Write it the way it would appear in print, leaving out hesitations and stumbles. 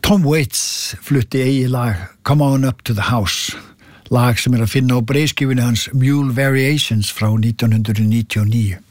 Tom Waits flutti eigi lag Come On Up to the House, lag sem að finna á breiðskífunni hans Mule Variations frá 1999.